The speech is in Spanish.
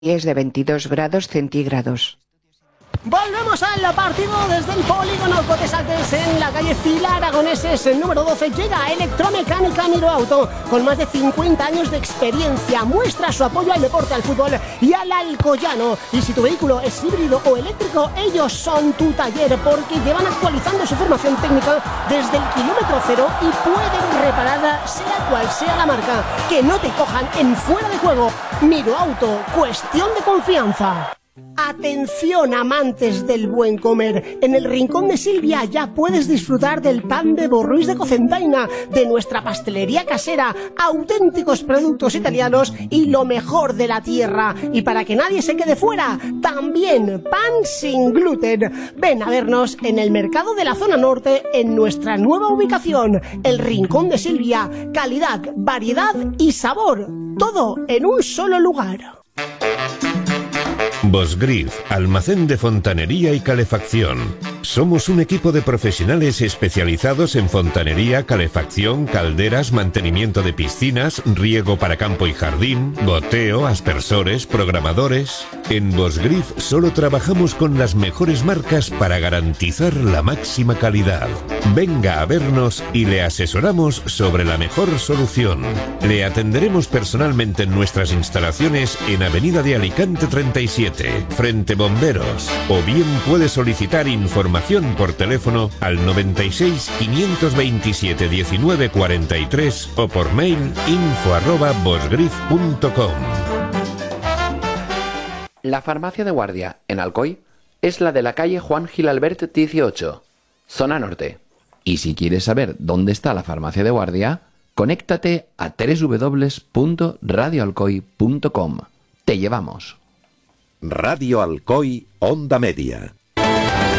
y es de 22 grados centígrados. Volvemos al partido desde el polígono Cotesaques en la calle Fila Aragoneses, el número 12. Llega Electromecánica Miroauto, con más de 50 años de experiencia. Muestra su apoyo al deporte, al fútbol y al alcoyano. Y si tu vehículo es híbrido o eléctrico, ellos son tu taller, porque llevan actualizando su formación técnica desde el kilómetro cero y pueden reparar sea cual sea la marca. Que no te cojan en fuera de juego. Miroauto, cuestión de confianza. Atención, amantes del buen comer. En el Rincón de Silvia ya puedes disfrutar del pan de Borruís de Cocentaina, de nuestra pastelería casera, auténticos productos italianos y lo mejor de la tierra. Y para que nadie se quede fuera, también pan sin gluten. Ven a vernos en el mercado de la zona norte, en nuestra nueva ubicación, el Rincón de Silvia. Calidad, variedad y sabor, todo en un solo lugar. Bosgrif, almacén de fontanería y calefacción. Somos un equipo de profesionales especializados en fontanería, calefacción, calderas, mantenimiento de piscinas, riego para campo y jardín, goteo, aspersores, programadores. En Bosgrif solo trabajamos con las mejores marcas para garantizar la máxima calidad. Venga a vernos y le asesoramos sobre la mejor solución. Le atenderemos personalmente en nuestras instalaciones en Avenida de Alicante 37, frente Bomberos, o bien puede solicitar información por teléfono al 96 527 19 43 o por mail info@bosgrif.com. La farmacia de guardia en Alcoy es la de la calle Juan Gil Albert 18, zona norte. Y si quieres saber dónde está la farmacia de guardia, conéctate a www.radioalcoy.com. Te llevamos. Radio Alcoy, Onda Media.